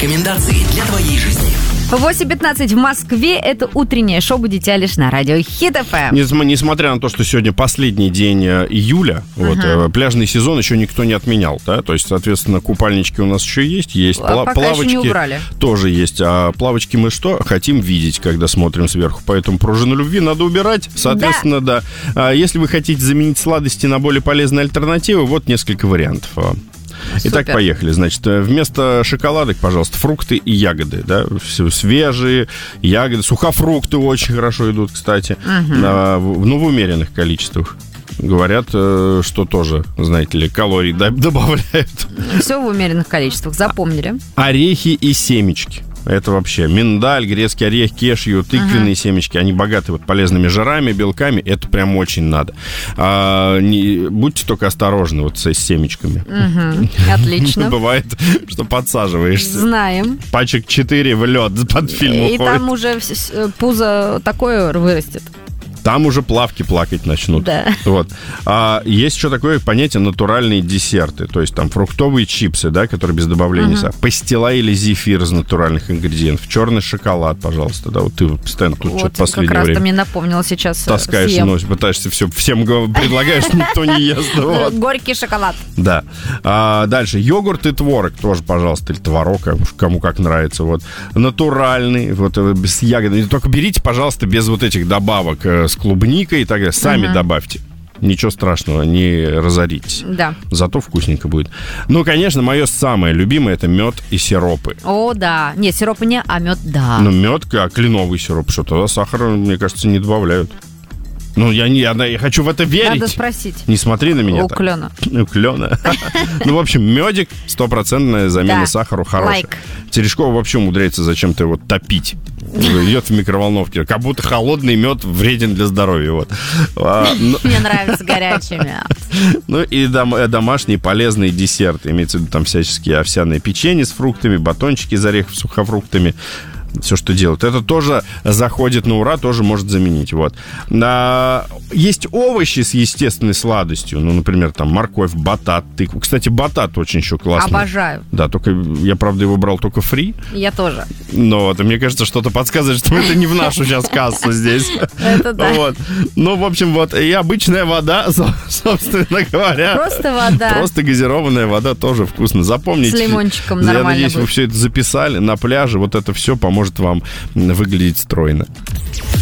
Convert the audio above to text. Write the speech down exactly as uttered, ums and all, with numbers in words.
Рекомендации для твоей жизни. восемь пятнадцать в Москве. Это утреннее шоу «Будете лишь» на радио Хит эф эм. Несмотря на то, что сегодня последний день июля, uh-huh. вот, пляжный сезон еще никто не отменял, да? То есть, соответственно, купальнички у нас еще есть, есть а пла- плавочки тоже есть. А плавочки мы что? Хотим видеть, когда смотрим сверху. Поэтому пружину любви надо убирать. Соответственно, да. да. А если вы хотите заменить сладости на более полезные альтернативы, вот несколько вариантов. Итак, Супер. Поехали. Значит, вместо шоколадок, пожалуйста, фрукты и ягоды, да, свежие ягоды, сухофрукты очень хорошо идут, кстати, угу. а, ну, в умеренных количествах. Говорят, что тоже, знаете ли, калорий добавляют. Все в умеренных количествах, запомнили. Орехи и семечки. Это вообще миндаль, грецкий орех, кешью, тыквенные uh-huh. семечки. Они богаты вот полезными жирами, белками. Это прям очень надо. А, не, будьте только осторожны вот с, с семечками. Uh-huh. Отлично. Бывает, что подсаживаешься. Знаем. Пачек четыре в лед под фильм И уходит. там уже пузо такое вырастет. Там уже плавки плакать начнут. Да. Вот. А есть еще такое понятие натуральные десерты. То есть там фруктовые чипсы, да, которые без добавления сахара. Uh-huh. Пастила или зефир из натуральных ингредиентов. Черный шоколад, пожалуйста. Да, вот ты постоянно тут вот что-то в последнее как раз время ты мне напомнил сейчас. таскаешь съем. нос, пытаешься все, всем предлагаешь, никто не ест. Вот. Горький шоколад. Да. А, дальше. Йогурт и творог тоже, пожалуйста. Или творог, кому как нравится. Вот. Натуральный, вот, без ягод. Только берите, пожалуйста, без вот этих добавок с клубникой и так далее. Сами uh-huh. добавьте. Ничего страшного, не разоритесь. Да. Зато вкусненько будет. Ну, конечно, мое самое любимое — это мед и сиропы. О, да. Нет, сиропы не, а мед, да. Ну, мед, а кленовый сироп. Что тогда сахара, мне кажется, не добавляют. Ну, я не, я, я хочу в это верить. Надо спросить. Не смотри на меня У так. клена. У клена. Ну, в общем, медик, стопроцентная замена сахару, хорошая. Терешкова вообще умудряется зачем-то его топить. Идет в микроволновке. Как будто холодный мед вреден для здоровья. Вот. Мне нравится горячий мед. Ну и дом, домашние полезные десерты. Имеется в виду там всяческие овсяные печенье с фруктами, батончики из орехов с сухофруктами. Все, что делают. Это тоже заходит на ура, тоже может заменить. Вот. А, есть овощи с естественной сладостью. Ну, например, там морковь, батат, тыква. Кстати, батат очень еще классный. Обожаю. Да, только я, правда, его брал только фри. Я тоже. Но вот, и мне кажется, что-то подсказывает, что это не в нашу сейчас кассу здесь. Это да. Вот. Ну, в общем, вот, и обычная вода, собственно говоря. Просто вода. Просто газированная вода тоже вкусно. Запомните. С лимончиком нормально. Я надеюсь, будет. Вы все это записали на пляже. Вот это все поможет может вам выглядеть стройно.